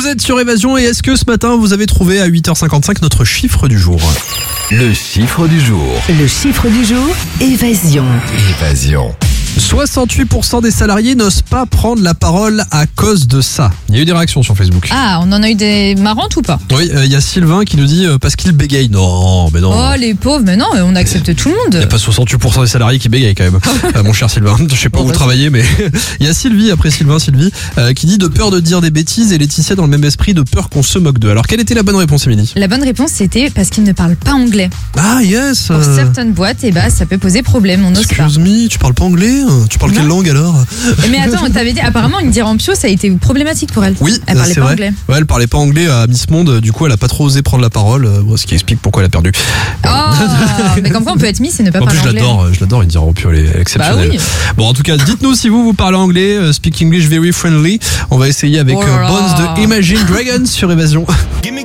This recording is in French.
êtes sur Évasion et est-ce que ce matin vous avez trouvé à 8h55 notre chiffre du jour? Le chiffre du jour. Le chiffre du jour, Évasion. 68% des salariés n'osent pas prendre la parole à cause de ça. Il y a eu des réactions sur Facebook. Ah, on en a eu des marrantes ou pas? Oui, il y a Sylvain qui nous dit parce qu'il bégaye. Non, mais non. Oh les pauvres, mais non, on accepte tout le Il n'y a monde. pas 68% des salariés qui bégayent quand même. Mon cher Sylvain, je sais pas où vous travaillez, mais il y a Sylvie, après Sylvie, qui dit de peur de dire des bêtises et Laetitia dans le même esprit de peur qu'on se moque d'eux. Alors quelle était la bonne réponse, Émilie? La bonne réponse c'était parce qu'ils ne parlent pas anglais. Ah yes. Pour certaines boîtes, ça peut poser problème, on n'ose pas. Excuse me, tu parles pas anglais? Tu parles quelle langue alors? Mais attends, t'avais dit apparemment une Rampio, ça a été problématique pour elle. Oui, Elle parlait c'est pas vrai. anglais. Ouais, elle parlait pas anglais à Miss Monde, du coup elle a pas trop osé prendre la parole, ce qui explique pourquoi elle a perdu. Oh, mais comme quoi on peut être Miss et ne pas En plus parler anglais. je l'adore, Indira Rampio, elle est exceptionnelle. Bah oui. Bon, en tout cas, dites-nous si vous parlez anglais, speak English very friendly. On va essayer avec Oh là là. Bones de Imagine Dragons sur Évasion.